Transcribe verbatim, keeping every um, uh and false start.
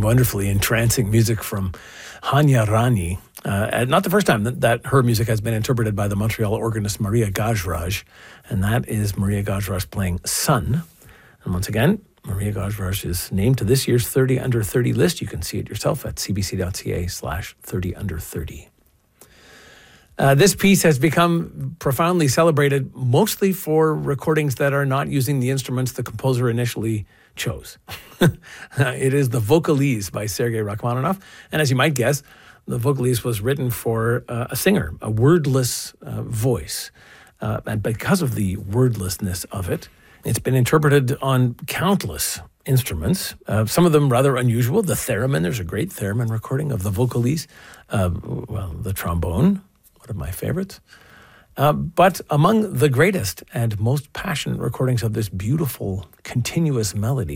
wonderfully entrancing music from Hanya Rani. Uh, and not the first time that, that her music has been interpreted by the Montreal organist Maria Gajraj, and that is Maria Gajraj playing Sun. And once again, Maria Gajraj is named to this year's thirty under thirty list. You can see it yourself at cbc.ca slash 30 under 30. Uh, this piece has become profoundly celebrated, mostly for recordings that are not using the instruments the composer initially chose. It is the Vocalise by Sergei Rachmaninoff. And as you might guess, the Vocalise was written for uh, a singer, a wordless uh, voice. Uh, and because of the wordlessness of it, it's been interpreted on countless instruments, uh, some of them rather unusual. The theremin, there's a great theremin recording of the Vocalise. Uh, well, the trombone, one of my favorites. Uh, but among the greatest and most passionate recordings of this beautiful, continuous melody